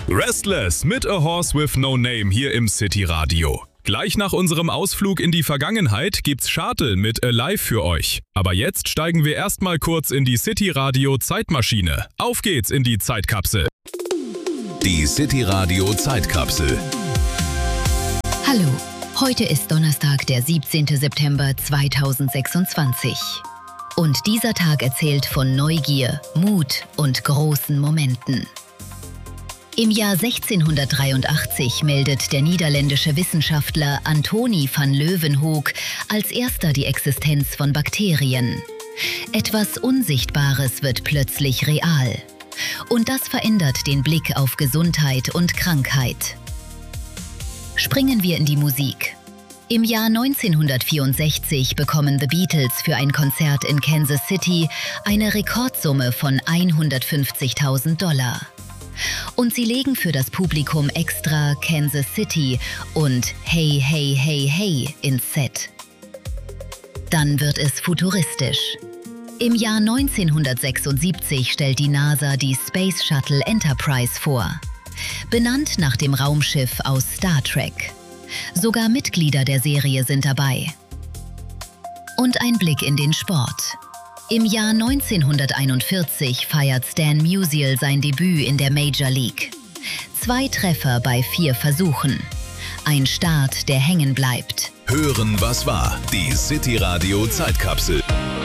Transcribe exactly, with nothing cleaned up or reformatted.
Restless mit A Horse with No Name hier im City Radio. Gleich nach unserem Ausflug in die Vergangenheit gibt's Shuttle mit Alive für euch. Aber jetzt steigen wir erstmal kurz in die City Radio Zeitmaschine. Auf geht's in die Zeitkapsel. Die City Radio Zeitkapsel. Hallo, heute ist Donnerstag, der siebzehnten September zweitausendsechsundzwanzig. Und dieser Tag erzählt von Neugier, Mut und großen Momenten. Im Jahr sechzehnhundertdreiundachtzig meldet der niederländische Wissenschaftler Antoni van Leeuwenhoek als erster die Existenz von Bakterien. Etwas Unsichtbares wird plötzlich real. Und das verändert den Blick auf Gesundheit und Krankheit. Springen wir in die Musik. Im Jahr neunzehnhundertvierundsechzig bekommen The Beatles für ein Konzert in Kansas City eine Rekordsumme von hundertfünfzigtausend Dollar. Und sie legen für das Publikum extra Kansas City und Hey, Hey, Hey, Hey ins Set. Dann wird es futuristisch. Im Jahr neunzehnhundertsechsundsiebzig stellt die NASA die Space Shuttle Enterprise vor. Benannt nach dem Raumschiff aus Star Trek. Sogar Mitglieder der Serie sind dabei. Und ein Blick in den Sport. Im Jahr neunzehnhunderteinundvierzig feiert Stan Musial sein Debüt in der Major League. Zwei Treffer bei vier Versuchen. Ein Start, der hängen bleibt. Hören, was war. Die City Radio Zeitkapsel.